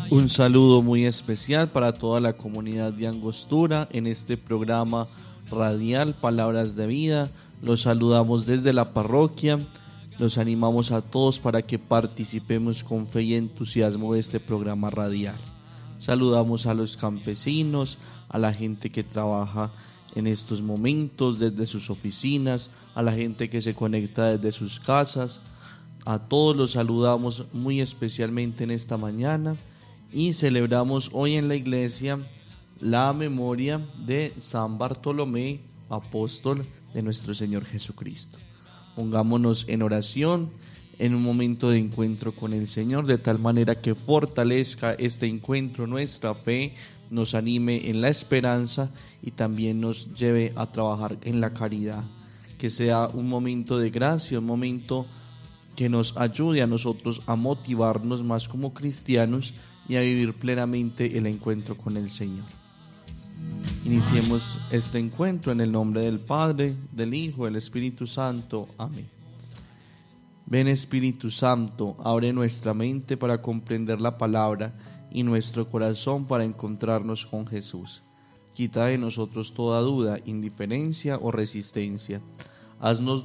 Un saludo muy especial para toda la comunidad de Angostura en este programa radial Palabras de Vida. Los saludamos desde la parroquia. Los animamos a todos para que participemos con fe y entusiasmo de este programa radial. Saludamos a los campesinos, a la gente que trabaja en estos momentos desde sus oficinas, a la gente que se conecta desde sus casas. A todos los saludamos muy especialmente en esta mañana y celebramos hoy en la iglesia la memoria de San Bartolomé, apóstol de nuestro Señor Jesucristo. Pongámonos en oración, en un momento de encuentro con el Señor, de tal manera que fortalezca este encuentro nuestra fe, nos anime en la esperanza y también nos lleve a trabajar en la caridad. Que sea un momento de gracia, un momento que nos ayude a nosotros a motivarnos más como cristianos y a vivir plenamente el encuentro con el Señor. Iniciemos este encuentro en el nombre del Padre, del Hijo, del Espíritu Santo. Amén. Ven Espíritu Santo, abre nuestra mente para comprender la palabra y nuestro corazón para encontrarnos con Jesús. Quita de nosotros toda duda, indiferencia o resistencia. Haznos